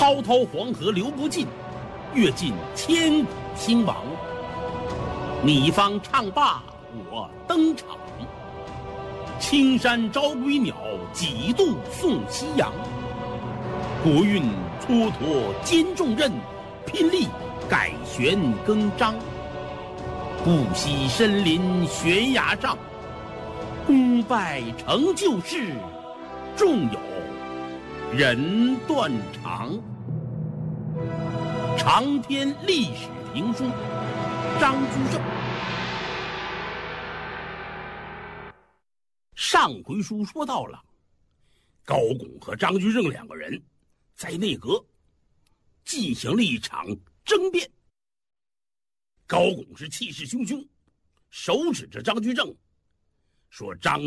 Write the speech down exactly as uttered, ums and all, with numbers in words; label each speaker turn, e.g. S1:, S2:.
S1: 滔滔黄河流不尽，阅尽千古兴亡。你方唱罢我登场，青山招归鸟，几度送夕阳。国运蹉跎兼重任，拼力改弦更张。不惜身临悬崖上，功败成就事，纵有人断肠。长篇历史评书，张居正。上回书说到了，高拱和张居正两个人在内阁进行了一场争辩。高拱是气势汹汹，手指着张居正说：“张